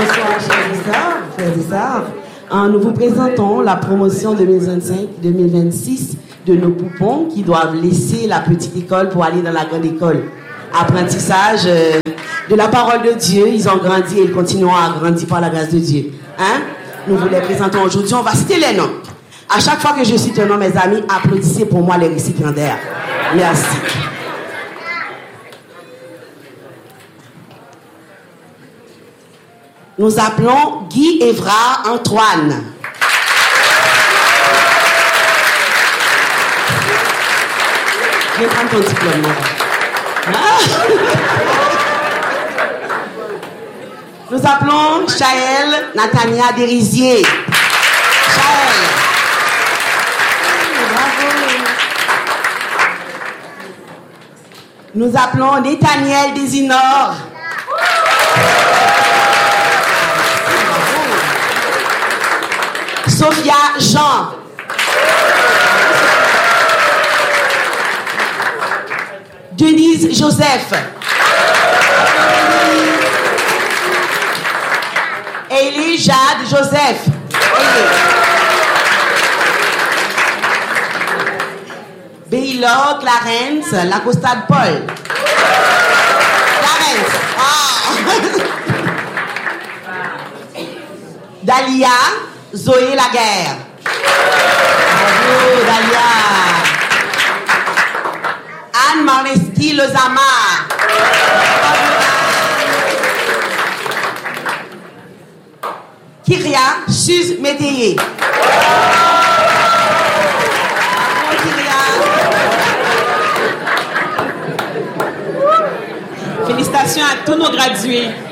Bonsoir, frères et sœurs. Nous vous présentons la promotion 2025-2026 de nos poupons qui doivent laisser la petite école pour aller dans la grande école. Apprentissage de la parole de Dieu. Ils ont grandi et ils continueront à grandir par la grâce de Dieu. Nous vous les présentons aujourd'hui. On va citer les noms. À chaque fois que je cite un nom, mes amis, applaudissez pour moi les récipiendaires. Merci. Nous appelons Guy Évrard Antoine. Je vais prendre ton diplôme. Nous appelons Chaël Nathania Derizier. Chaël. Nous appelons Nathaniel Desinor. Sophia Jean. Denise Joseph. Élie Jade Joseph. Baylor Clarence Lacostade Paul. Clarence. Dalia Zoé Laguerre. Bravo, Dalia. Anne Marleski Lozama. Kyria Suze Métayer. Félicitations à tous nos gradués.